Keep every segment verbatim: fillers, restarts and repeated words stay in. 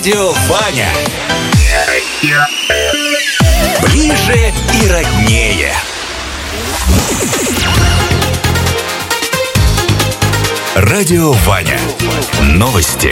Радио Ваня. Ближе и роднее. Радио Ваня. Новости.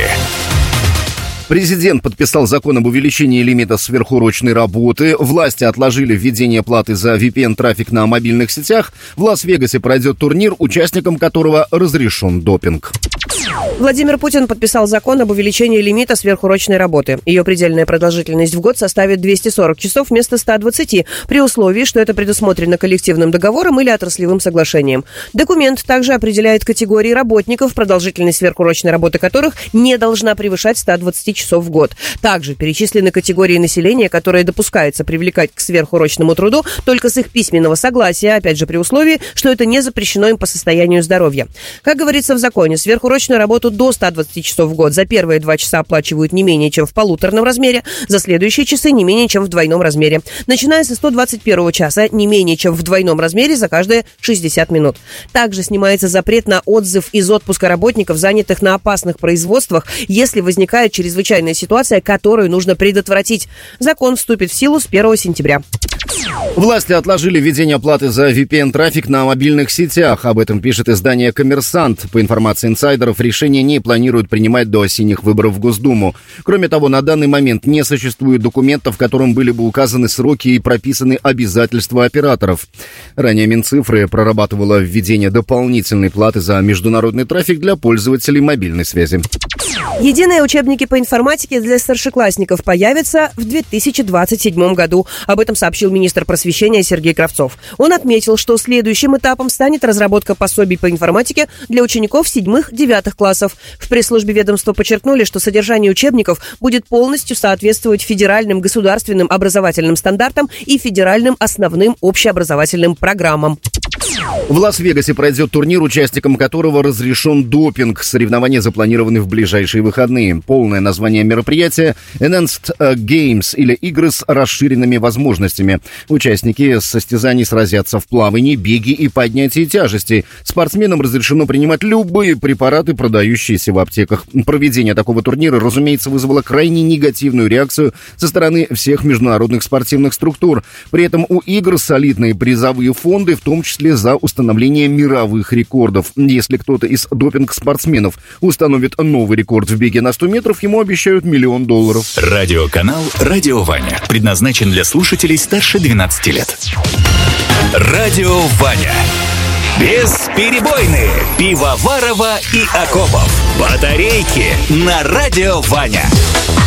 Президент подписал закон об увеличении лимита сверхурочной работы. Власти отложили введение платы за ви пи эн-трафик на мобильных сетях. В Лас-Вегасе пройдет турнир, участникам которого разрешен допинг. Владимир Путин подписал закон об увеличении лимита сверхурочной работы. Ее предельная продолжительность в год составит двести сорок часов вместо ста двадцати, при условии, что это предусмотрено коллективным договором или отраслевым соглашением. Документ также определяет категории работников, продолжительность сверхурочной работы которых не должна превышать ста двадцати часов в год. Также перечислены категории населения, которые допускается привлекать к сверхурочному труду только с их письменного согласия, опять же при условии, что это не запрещено им по состоянию здоровья. Как говорится в законе, сверхурочную работу до ста двадцати часов в год за первые два часа оплачивают не менее чем в полуторном размере, за следующие часы не менее чем в двойном размере. Начиная со сто двадцать первого часа не менее чем в двойном размере за каждые шестьдесят минут. Также снимается запрет на отзыв из отпуска работников, занятых на опасных производствах, если возникает чрезвычайная ситуация, которую нужно предотвратить. Закон вступит в силу с первого сентября. Власти отложили введение платы за ви пи эн-трафик на мобильных сетях. Об этом пишет издание «Коммерсант». По информации инсайдеров, решение не планируют принимать до осенних выборов в Госдуму. Кроме того, на данный момент не существует документов, в котором были бы указаны сроки и прописаны обязательства операторов. Ранее Минцифры прорабатывала введение дополнительной платы за международный трафик для пользователей мобильной связи. Единые учебники по информатике для старшеклассников появятся в две тысячи двадцать седьмом году. Об этом сообщил министр просвещения Сергей Кравцов. Он отметил, что следующим этапом станет разработка пособий по информатике для учеников седьмых-девятых классов. В пресс-службе ведомства подчеркнули, что содержание учебников будет полностью соответствовать федеральным государственным образовательным стандартам и федеральным основным общеобразовательным программам. В Лас-Вегасе пройдет турнир, участникам которого разрешен допинг. Соревнования запланированы в ближайшие выходные. Полное название мероприятия – Enhanced Games, или игры с расширенными возможностями. Участники состязаний сразятся в плавании, беге и поднятии тяжестей. Спортсменам разрешено принимать любые препараты, продающиеся в аптеках. Проведение такого турнира, разумеется, вызвало крайне негативную реакцию со стороны всех международных спортивных структур. При этом у игр солидные призовые фонды, в том числе за установление мировых рекордов. Если кто-то из допинг-спортсменов установит новый рекорд в беге на сто метров, ему обещают миллион долларов. Радиоканал «Радио Ваня» предназначен для слушателей старше двенадцати лет. Радио Ваня. Бесперебойные. Пивоварова и Акопов. Батарейки на Радио Ваня.